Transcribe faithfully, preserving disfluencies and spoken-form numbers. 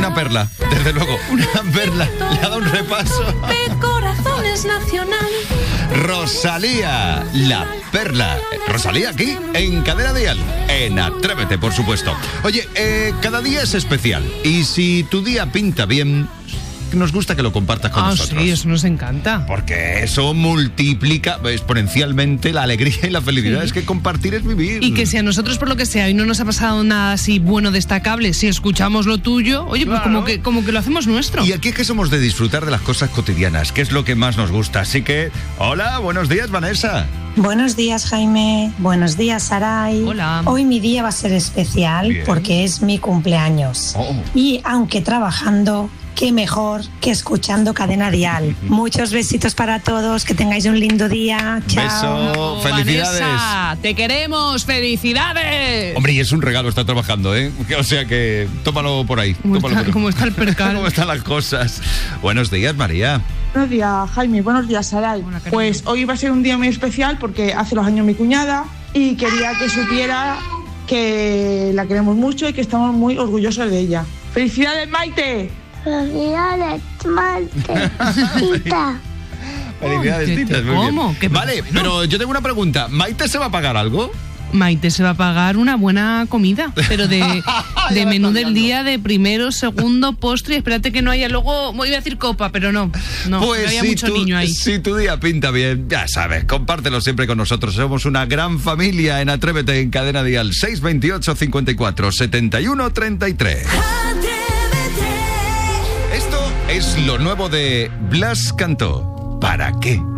una perla, desde luego, una perla. Le ha dado un repaso. De corazones nacional. Rosalía, la perla. Rosalía aquí, en Cadena Dial, en Atrévete, por supuesto. Oye, eh, cada día es especial. Y si tu día pinta bien, nos gusta que lo compartas con ah, nosotros. Sí, eso nos encanta. Porque eso multiplica exponencialmente la alegría y la felicidad. Sí. Es que compartir es vivir. Y que si a nosotros, por lo que sea, hoy no nos ha pasado nada así bueno, destacable, si escuchamos lo tuyo, oye, pues claro, como que, como que lo hacemos nuestro. Y aquí es que somos de disfrutar de las cosas cotidianas, que es lo que más nos gusta. Así que, hola, buenos días, Vanessa. Buenos días, Jaime. Buenos días, Saray. Hola. Hoy mi día va a ser especial. Bien. Porque es mi cumpleaños. Oh. Y aunque trabajando, qué mejor que escuchando Cadena Dial. Muchos besitos para todos, que tengáis un lindo día. Chao. Beso, felicidades. Vanessa, te queremos, felicidades. Hombre, y es un regalo estar trabajando, ¿eh? O sea que tómalo por ahí. ¿Cómo, tómalo está, por ¿cómo está el percal? ¿Cómo están las cosas? Buenos días, María. Buenos días, Jaime. Buenos días, Saray. Hola, pues hoy va a ser un día muy especial porque hace los años mi cuñada y quería que supiera que la queremos mucho y que estamos muy orgullosos de ella. ¡Felicidades, Maite! Felicidades, Maite. Tita. Felicidades, Tita. ¿Cómo? ¿Qué vale, bueno? Pero yo tengo una pregunta. ¿Maite se va a pagar algo? Maite se va a pagar una buena comida, pero de, de menú del día, de primero, segundo, postre. Espérate que no haya luego, voy a decir copa, pero no, no, pues no haya si mucho tu, niño ahí. Si tu día pinta bien, ya sabes, compártelo siempre con nosotros. Somos una gran familia en Atrévete, en Cadena Dial. seis veintiocho, cincuenta y cuatro, setenta y uno, treinta y tres. Esto es lo nuevo de Blas Cantó. ¿Para qué?